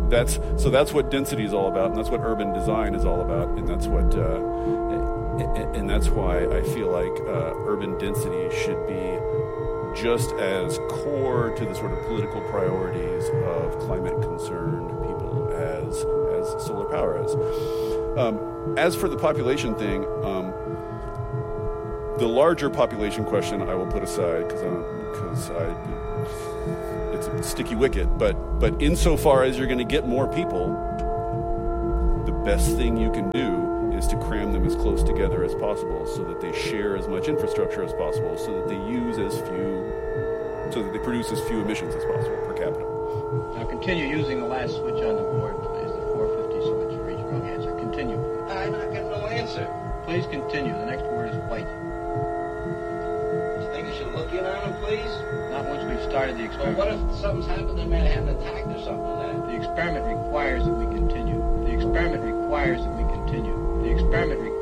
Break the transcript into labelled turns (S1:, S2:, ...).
S1: that's what density is all about, and that's what urban design is all about, and that's what and that's why I feel like urban density should be just as core to the sort of political priorities of climate-concerned people as solar power is. As for the population thing, the larger population question I will put aside because it's a sticky wicket. But insofar as you're going to get more people, the best thing you can do is to cram them as close together as possible, so that they share as much infrastructure as possible, so that they produce as few emissions as possible per capita.
S2: Now continue using the last switch on the board, please. The 450 switch for each wrong answer. Continue, please.
S3: I'm not getting no answer.
S2: Please continue. The next word is white.
S3: You think I should look in on him, please?
S2: Not once we've started the experiment.
S3: Well, what if something's happened and man had an attack or something then?
S2: The experiment requires that we continue. The experiment requires that we continue. The experiment requires